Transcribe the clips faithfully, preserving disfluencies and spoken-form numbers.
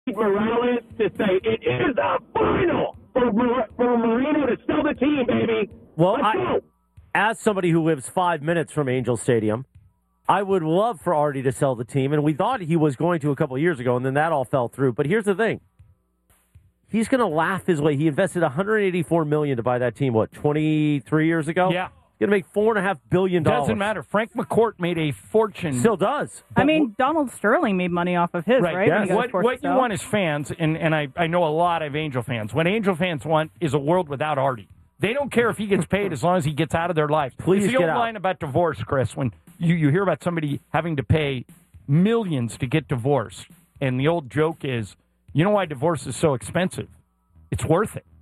Morales to say it is the final for, for Marino to sell the team, baby. Well, Let's I, go. as somebody who lives five minutes from Angel Stadium, I would love for Artie to sell the team, and we thought he was going to a couple of years ago, and then that all fell through. But here's the thing. He's going to laugh his way. He invested one hundred eighty-four million dollars to buy that team, what, twenty-three years ago? Yeah. He's going to make four point five billion dollars. Doesn't matter. Frank McCourt made a fortune. Still does. I mean, Donald Sterling made money off of his, right? Right. Yes. What, what you want as fans, and, and I, I know a lot of Angel fans, what Angel fans want is a world without Artie. They don't care if he gets paid as long as he gets out of their life. Please it's the get old out. line about divorce, Chris, when you, you hear about somebody having to pay millions to get divorced. And the old joke is, you know why divorce is so expensive? It's worth it.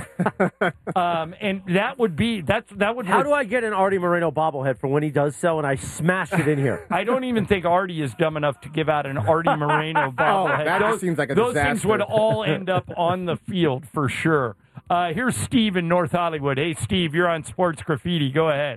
um, and that would be that's that would. How be, do I get an Artie Moreno bobblehead for when he does sell, and I smash it in here? I don't even think Artie is dumb enough to give out an Artie Moreno bobblehead. Oh, that those, just seems like a those disaster. things would all end up on the field for sure. Uh, here's Steve in North Hollywood. Hey, Steve, you're on Sports Graffiti. Go ahead.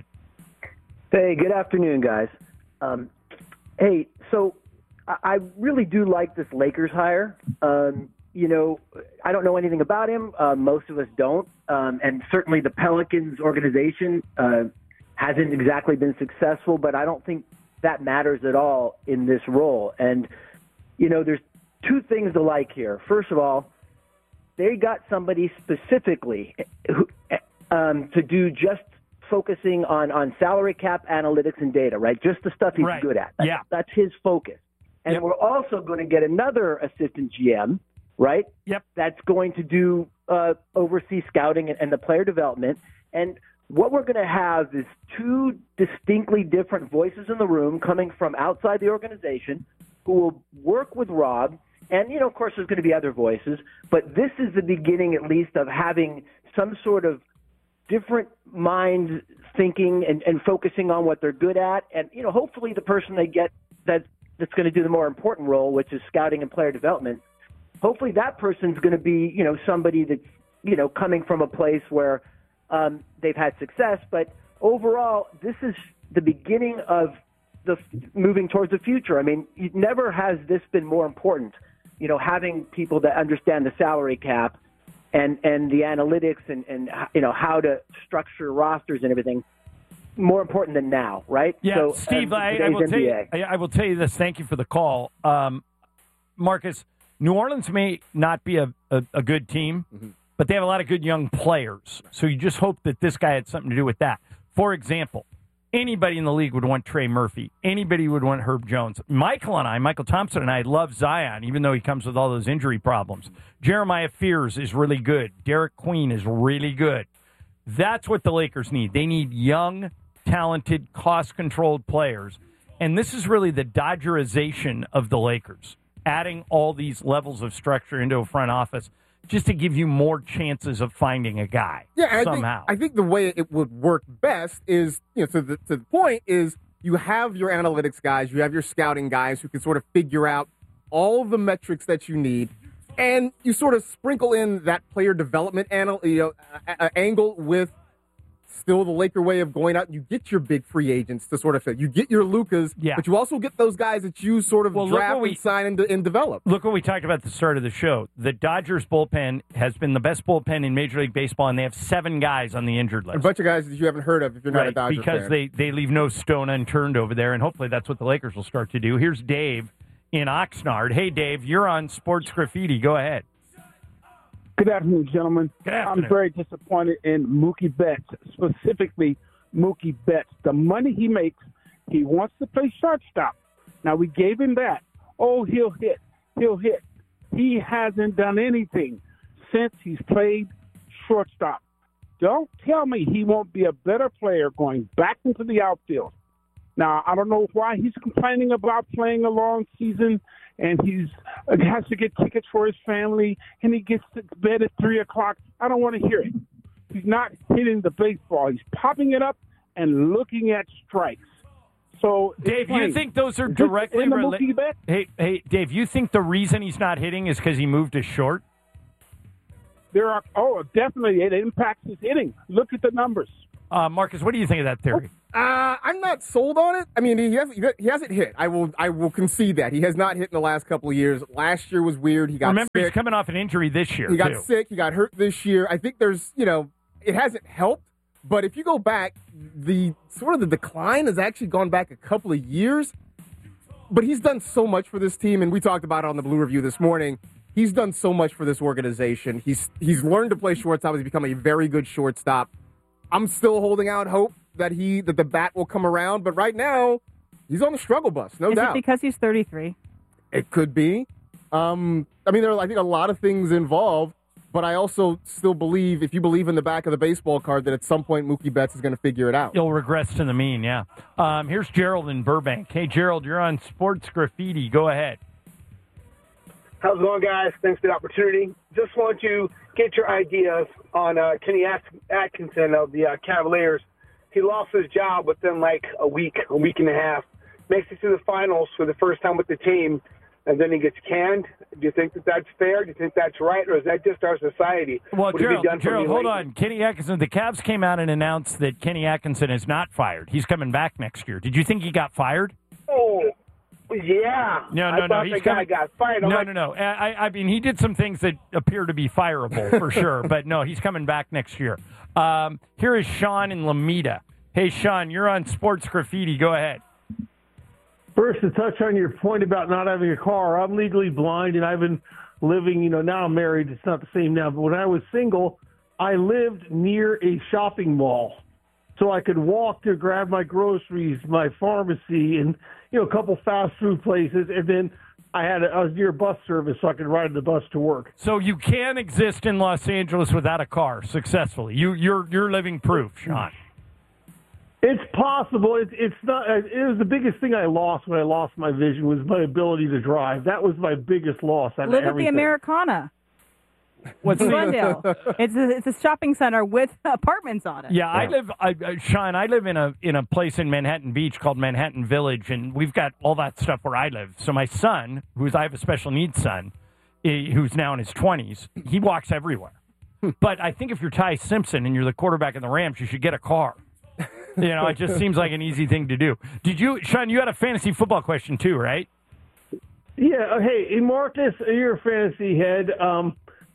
Hey, good afternoon, guys. Um, hey, so I, I really do like this Lakers hire. Um, you know, I don't know anything about him. Uh, most of us don't. Um, and certainly the Pelicans organization uh, hasn't exactly been successful, but I don't think that matters at all in this role. And, you know, there's two things to like here. First of all, they got somebody specifically who, um, to do just focusing on, on salary cap analytics and data, right? Just the stuff he's Right. good at. That's, Yeah. that's his focus. And Yep. we're also going to get another assistant G M, right? Yep. That's going to do uh, oversee scouting and, and the player development. And what we're going to have is two distinctly different voices in the room coming from outside the organization who will work with Rob. And, you know, of course, there's going to be other voices, but this is the beginning, at least, of having some sort of different minds thinking and, and focusing on what they're good at. And, you know, hopefully the person they get that that's going to do the more important role, which is scouting and player development, hopefully that person's going to be, you know, somebody that's, you know, coming from a place where um, they've had success. But overall, this is the beginning of the moving towards the future. I mean, it never has this been more important, you know, having people that understand the salary cap and, and the analytics and, and, you know, how to structure rosters and everything. More important than now, right? Yeah, so, Steve, um, I, I today's will tell you, N B A. I, I will tell you this. Thank you for the call, um, Marcus. New Orleans may not be a, a, a good team, mm-hmm. but they have a lot of good young players. So you just hope that this guy had something to do with that. For example, anybody in the league would want Trey Murphy. Anybody would want Herb Jones. Michael and I, Michael Thompson and I, love Zion, even though he comes with all those injury problems. Jeremiah Fears is really good. Derek Queen is really good. That's what the Lakers need. They need young, talented, cost-controlled players. And this is really the Dodgerization of the Lakers, adding all these levels of structure into a front office just to give you more chances of finding a guy yeah, somehow. I think, I think the way it would work best is, you know, to the, to the point is you have your analytics guys, you have your scouting guys who can sort of figure out all the metrics that you need, and you sort of sprinkle in that player development anal, you know, a, a angle with still the Laker way of going out. You get your big free agents to sort of fit. You get your Lucas, yeah. but you also get those guys that you sort of well, draft we, and sign and, and develop. Look what we talked about at the start of the show. The Dodgers bullpen has been the best bullpen in Major League Baseball, and they have seven guys on the injured list. A bunch of guys that you haven't heard of if you're not right, a Dodger because fan. they, they leave no stone unturned over there, and hopefully that's what the Lakers will start to do. Here's Dave in Oxnard. Hey, Dave, you're on Sports Graffiti. Go ahead. Good afternoon, gentlemen. Good afternoon. I'm very disappointed in Mookie Betts, specifically Mookie Betts. The money he makes, he wants to play shortstop. Now, we gave him that. Oh, he'll hit. He'll hit. He hasn't done anything since he's played shortstop. Don't tell me he won't be a better player going back into the outfield. Now, I don't know why he's complaining about playing a long season and he's has to get tickets for his family and he gets to bed at three o'clock. I don't want to hear it. He's not hitting the baseball. He's popping it up and looking at strikes. So, Dave, you think those are directly related? Hey, hey, Dave, you think the reason he's not hitting is because he moved to short? There are, oh, definitely. It impacts his hitting. Look at the numbers. Uh, Marcus, what do you think of that theory? Uh, I'm not sold on it. I mean, he hasn't, he hasn't hit. I will I will concede that. He has not hit in the last couple of years. Last year was weird. He got Remember, sick. he's coming off an injury this year, He got too. sick. He got hurt this year. I think there's, you know, it hasn't helped. But if you go back, the sort of the decline has actually gone back a couple of years. But he's done so much for this team, and we talked about it on the Blue Review this morning. He's done so much for this organization. He's he's learned to play shortstop. He's become a very good shortstop. I'm still holding out hope that he that the bat will come around, but right now he's on the struggle bus, no Is doubt. it because he's thirty-three? It could be. Um, I mean, there are I think a lot of things involved, but I also still believe if you believe in the back of the baseball card that at some point Mookie Betts is going to figure it out. You'll regress to the mean, yeah. Um, here's Gerald in Burbank. Hey, Gerald, you're on Sports Graffiti. Go ahead. How's it going, guys? Thanks for the opportunity. Just want to get your ideas on uh, Kenny Atkinson of the uh, Cavaliers. He lost his job within like a week, a week and a half. Makes it to the finals for the first time with the team, and then he gets canned. Do you think that that's fair? Do you think that's right, or is that just our society? Well, Would it be Gerald, done for Gerald me hold lately? on. Kenny Atkinson, the Cavs came out and announced that Kenny Atkinson is not fired. He's coming back next year. Did you think he got fired? Oh, yeah. No, no, I no. thought He's the guy coming- got fired. I'm No, like, no, no. I, I mean, he did some things that appear to be fireable for sure, but no, he's coming back next year. Um, here is Sean in Lomita. Hey, Sean, you're on Sports Graffiti. Go ahead. First, to touch on your point about not having a car, I'm legally blind, and I've been living, you know, now I'm married. It's not the same now, but when I was single, I lived near a shopping mall. So I could walk to grab my groceries, my pharmacy, and, you know, a couple fast food places. And then I had a, I was near bus service, so I could ride the bus to work. So you can exist in Los Angeles without a car successfully. You, you're, you're living proof, Sean. It's possible. It, it's not. It was the biggest thing I lost when I lost my vision was my ability to drive. That was my biggest loss. Out of Live at the everything. Americana. What's in the- Glendale? It's a, it's a shopping center with apartments on it. Yeah, I live, I, uh, Sean. I live in a in a place in Manhattan Beach called Manhattan Village, and we've got all that stuff where I live. So my son, who's I have a special needs son, eh, who's now in his twenties, he walks everywhere. But I think if you're Ty Simpson and you're the quarterback of the Rams, you should get a car. You know, it just seems like an easy thing to do. Did you, Sean? You had a fantasy football question too, right? Yeah. uh, Hey, hey, Marcus, you're a fantasy head. Um,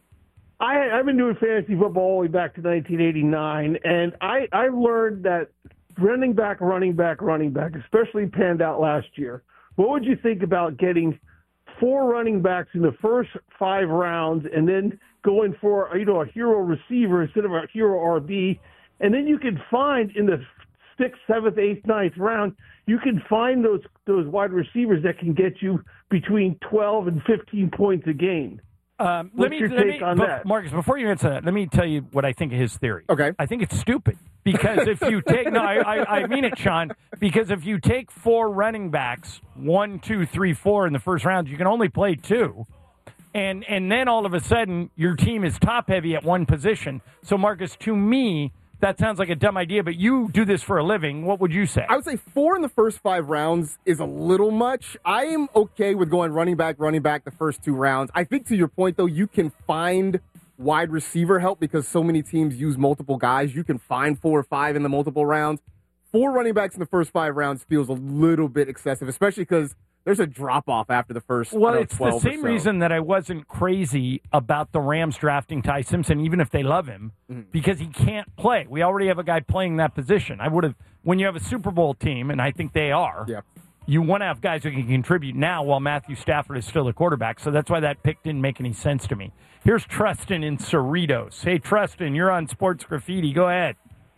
I, I've been doing fantasy football all the way back to nineteen eighty-nine, and I, I've learned that running back, running back, running back, especially panned out last year. What would you think about getting four running backs in the first five rounds and then going for, you know, a hero receiver instead of a hero R B? And then you can find in the sixth, seventh, eighth, ninth round, you can find those those wide receivers that can get you between twelve and fifteen points a game. Um, What's let me, your let take me, on but that? Marcus, before you answer that, let me tell you what I think of his theory. Okay. I think it's stupid because if you take no, I, I, I mean it, Sean. Because if you take four running backs, one, two, three, four in the first round, you can only play two. And and then all of a sudden, your team is top heavy at one position. So, Marcus, to me, that sounds like a dumb idea, but you do this for a living. What would you say? I would say four in the first five rounds is a little much. I am okay with going running back, running back the first two rounds. I think to your point, though, you can find wide receiver help because so many teams use multiple guys. You can find four or five in the multiple rounds. Four running backs in the first five rounds feels a little bit excessive, especially because there's a drop-off after the first Well, I don't know, it's the twelve or same so. reason that I wasn't crazy about the Rams drafting Ty Simpson, even if they love him, Mm-hmm. because he can't play. We already have a guy playing that position. I would have, when you have a Super Bowl team, and I think they are, Yeah. you want to have guys who can contribute now while Matthew Stafford is still the quarterback. So that's why that pick didn't make any sense to me. Here's Trustin in Cerritos. Hey, Trustin, you're on Sports Graffiti. Go ahead.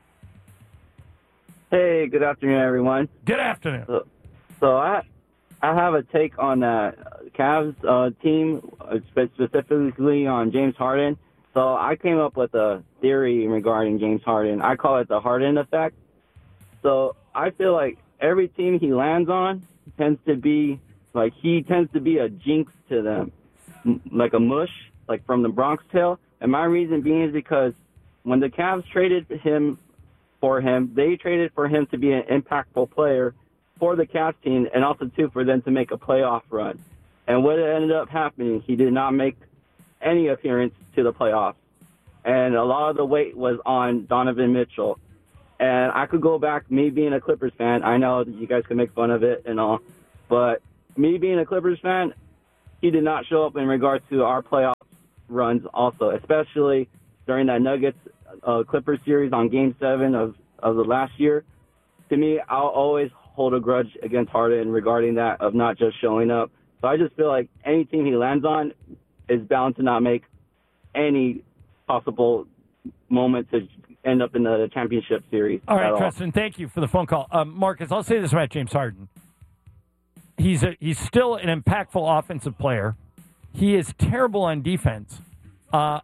Hey, good afternoon, everyone. Good afternoon. So, so I I have a take on that Cavs uh, team, uh, spe- specifically on James Harden. So I came up with a theory regarding James Harden. I call it the Harden effect. So I feel like every team he lands on tends to be, like, he tends to be a jinx to them, m- like a mush, like from the Bronx Tale. And my reason being is because when the Cavs traded him for him, they traded for him to be an impactful player for the Cavs team and also, too, for them to make a playoff run. And what ended up happening, he did not make any appearance to the playoffs. And a lot of the weight was on Donovan Mitchell. And I could go back, me being a Clippers fan. I know that you guys can make fun of it and all, but me being a Clippers fan, he did not show up in regards to our playoff runs also, especially during that Nuggets uh, Clippers series on Game seven of, of the last year. To me, I'll always hold a grudge against Harden regarding that of not just showing up. So I just feel like any team he lands on is bound to not make any possible moment to end up in the championship series. All right, at all. Preston, thank you for the phone call. Um, Marcus, I'll say this about James Harden. He's a, he's still an impactful offensive player. He is terrible on defense. Uh,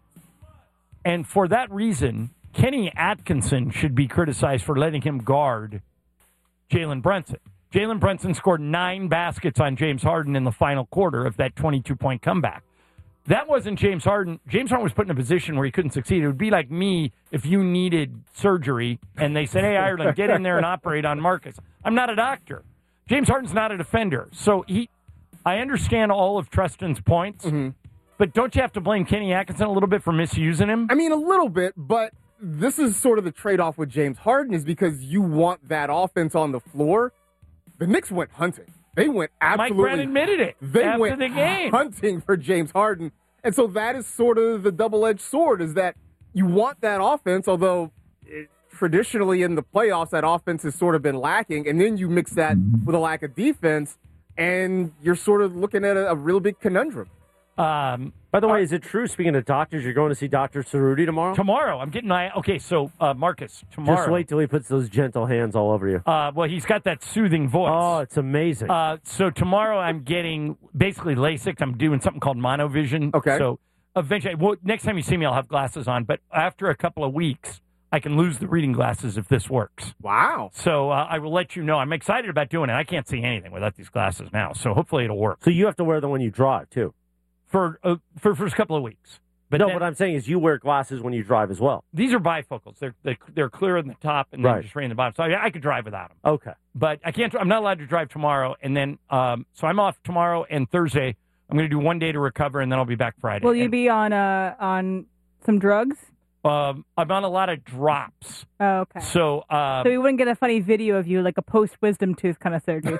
and for that reason, Kenny Atkinson should be criticized for letting him guard Jalen Brunson. Jalen Brunson scored nine baskets on James Harden in the final quarter of that twenty-two point comeback. That wasn't James Harden. James Harden was put in a position where he couldn't succeed. It would be like me if you needed surgery and they said, hey, Ireland, get in there and operate on Marcus. I'm not a doctor. James Harden's not a defender. So he, I understand all of Tristan's points, mm-hmm. but don't you have to blame Kenny Atkinson a little bit for misusing him? I mean, a little bit, but this is sort of the trade-off with James Harden is because you want that offense on the floor. The Knicks went hunting. They went absolutely. Mike Brown admitted it they after went the game. hunting for James Harden. And so that is sort of the double-edged sword is that you want that offense, although it, traditionally in the playoffs that offense has sort of been lacking, and then you mix that with a lack of defense, and you're sort of looking at a, a real big conundrum. Um, By the way, is it true, speaking of doctors, you're going to see Doctor Cerruti tomorrow? Tomorrow. I'm getting my... Okay, so, uh, Marcus, tomorrow... Just wait till he puts those gentle hands all over you. Uh, well, he's got that soothing voice. Oh, it's amazing. Uh, so tomorrow I'm getting basically LASIK. I'm doing something called monovision. Okay. So eventually... Well, next time you see me, I'll have glasses on. But after a couple of weeks, I can lose the reading glasses if this works. Wow. So uh, I will let you know. I'm excited about doing it. I can't see anything without these glasses now. So hopefully it'll work. So you have to wear them when you drive, too? For uh, for first couple of weeks. But no, then, what I'm saying is you wear glasses when you drive as well. These are bifocals. They're they're, they're clear in the top and then right. just right in the bottom. So I, I could drive without them. Okay. But I can't. I'm not allowed to drive tomorrow. And then, um, so I'm off tomorrow and Thursday. I'm going to do one day to recover, and then I'll be back Friday. Will you and, be on uh on some drugs? Um, I'm on a lot of drops. Oh, okay. So, um, so we wouldn't get a funny video of you like a post wisdom tooth kind of surgery.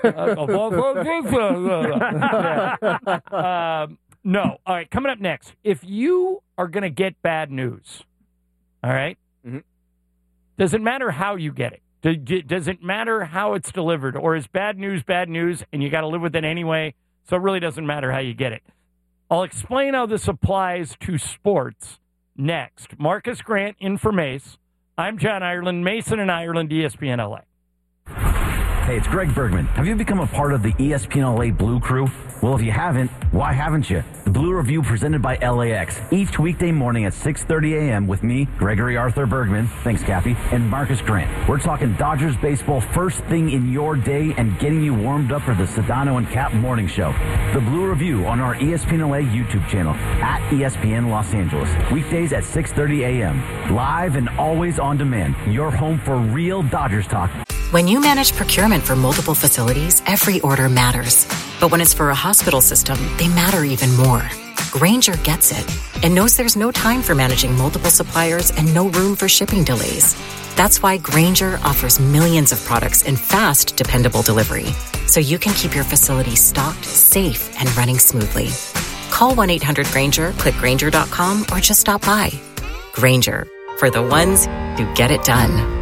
um, No. All right, coming up next. If you are going to get bad news, all right, mm-hmm. does it matter how you get it? Do, do, does it matter how it's delivered? Or is bad news bad news and you got to live with it anyway, so it really doesn't matter how you get it? I'll explain how this applies to sports next. Marcus Grant in for Mace. I'm John Ireland, Mason and Ireland, E S P N L A. Hey, it's Greg Bergman. Have you become a part of the E S P N L A Blue Crew? Well, if you haven't, why haven't you? The Blue Review presented by L A X. Each weekday morning at six thirty a.m. with me, Gregory Arthur Bergman, thanks, Cappy, and Marcus Grant. We're talking Dodgers baseball first thing in your day and getting you warmed up for the Sedano and Cap Morning Show. The Blue Review on our E S P N L A YouTube channel at E S P N Los Angeles. Weekdays at six thirty a.m. Live and always on demand. Your home for real Dodgers talk. When you manage procurement for multiple facilities, every order matters. But when it's for a hospital system, they matter even more. Grainger gets it and knows there's no time for managing multiple suppliers and no room for shipping delays. That's why Grainger offers millions of products in fast, dependable delivery, so you can keep your facility stocked, safe, and running smoothly. Call one eight hundred Grainger, click Grainger dot com, or just stop by. Grainger, for the ones who get it done.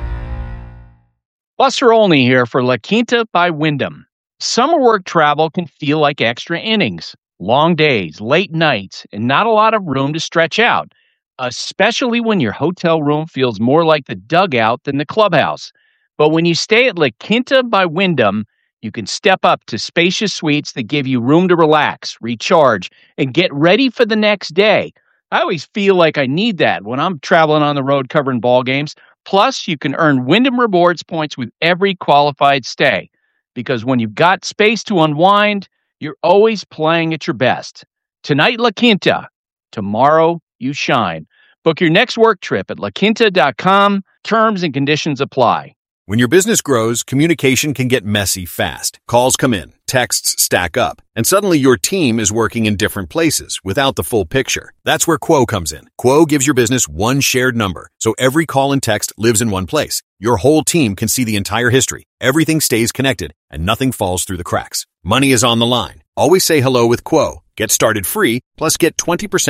Buster Olney here for La Quinta by Wyndham. Summer work travel can feel like extra innings, long days, late nights, and not a lot of room to stretch out, especially when your hotel room feels more like the dugout than the clubhouse. But when you stay at La Quinta by Wyndham, you can step up to spacious suites that give you room to relax, recharge, and get ready for the next day. I always feel like I need that when I'm traveling on the road covering ball games. Plus, you can earn Wyndham Rewards points with every qualified stay. Because when you've got space to unwind, you're always playing at your best. Tonight, La Quinta. Tomorrow, you shine. Book your next work trip at la quinta dot com. Terms and conditions apply. When your business grows, communication can get messy fast. Calls come in, texts stack up, and suddenly your team is working in different places without the full picture. That's where Quo comes in. Quo gives your business one shared number, so every call and text lives in one place. Your whole team can see the entire history. Everything stays connected, and nothing falls through the cracks. Money is on the line. Always say hello with Quo. Get started free, plus get twenty percent